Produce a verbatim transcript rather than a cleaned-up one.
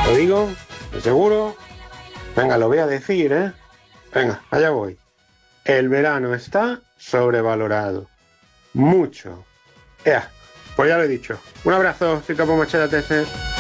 ¿Lo digo? ¿De seguro? Venga, lo voy a decir, ¿eh? Venga, allá voy. El verano está sobrevalorado. Mucho. Ea, pues ya lo he dicho. Un abrazo, soy Capo Machete.